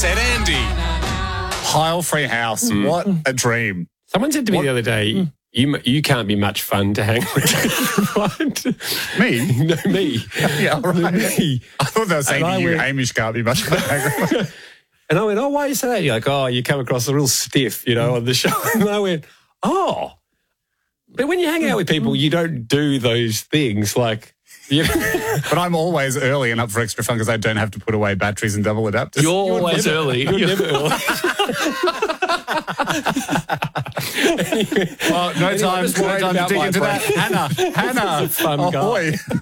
Ed Andy. Pile-free house. What a dream. Someone said to me the other day, you can't be much fun to hang with. Right? Me? No, me. Yeah, right. Me. I thought they were saying And to I you, went- Hamish can't be much fun. And I went, oh, why you say that? You're like, oh, you come across a real stiff, on the show. And I went, oh. But when you hang out with people, you don't do those things like... But I'm always early and up for extra fun because I don't have to put away batteries and double adapters. You're always early. You're never early. Well, no time just worried to about dig my into that. brain. Hannah, Fun guy. ahoy.